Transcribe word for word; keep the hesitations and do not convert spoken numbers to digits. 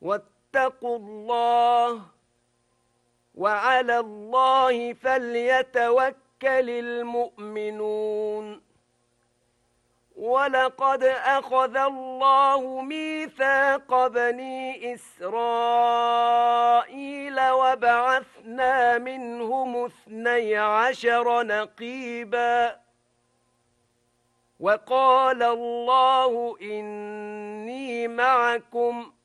واتقوا الله وعلى الله فليتوكل المؤمنون ولقد أخذ الله ميثاق بني إسرائيل وبعثنا منهم اثني عشر نقيبا وقال الله إني معكم